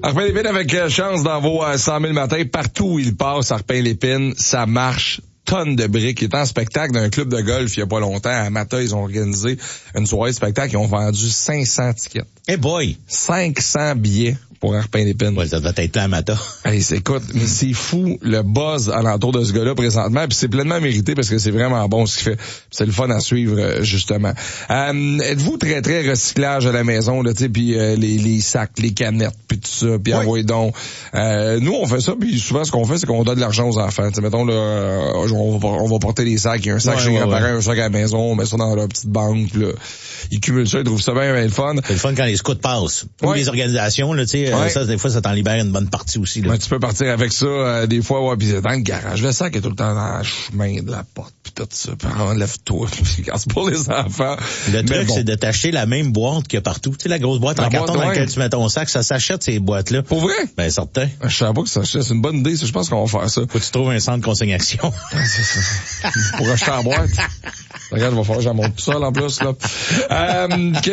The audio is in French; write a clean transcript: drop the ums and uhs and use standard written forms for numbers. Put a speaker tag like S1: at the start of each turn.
S1: Arpin-Lépine avec chance dans vos 100 000 matins. Partout où il passe, Arpin-Lépine, ça marche. Tonnes de briques. Il est en spectacle d'un club de golf il y a pas longtemps. À Mata, ils ont organisé une soirée de spectacle. Ils ont vendu 500 tickets.
S2: Hey boy!
S1: 500 billets pour Arpin-Lépine.
S2: Ouais, ça doit être là à Mata.
S1: Hey, écoute, mais c'est fou le buzz alentour de ce gars-là présentement, puis c'est pleinement mérité parce que c'est vraiment bon ce qu'il fait. C'est le fun à suivre justement. Êtes-vous très très recyclage à la maison là, tu sais, puis les sacs, les canettes, puis tout ça, puis envoyez donc. Nous on fait ça, puis souvent ce qu'on fait c'est qu'on donne de l'argent aux enfants. Tu sais, mettons là, on va porter des sacs, il y a un sac chez les grands-parents, un sac à la maison, on met ça dans leur petite banque là. Ils cumulent ça, ils trouvent ça bien le fun.
S2: C'est le fun quand les scouts passent. Ou les organisations, là, tu sais, ça, des fois, ça t'en libère une bonne partie aussi, là.
S1: Ouais, tu peux partir avec ça, des fois, ouais, pis dans le garage. Le sac est tout le temps dans le chemin de la porte, pis tout ça. Pis enlève-toi. C'est pour les enfants.
S2: Le truc, c'est de t'acheter la même boîte qu'il y a partout. Tu sais, la grosse boîte en carton dans laquelle tu mets ton sac, ça s'achète, ces boîtes-là.
S1: Pour vrai?
S2: Ben, certain.
S1: Je savais pas que ça s'achète. C'est une bonne idée, ça. Je pense qu'on va faire ça.
S2: Faut que tu trouves un centre de consignation.
S1: Pour acheter en boîte. Regarde, il va falloir que j'en monte tout seul, en plus, là.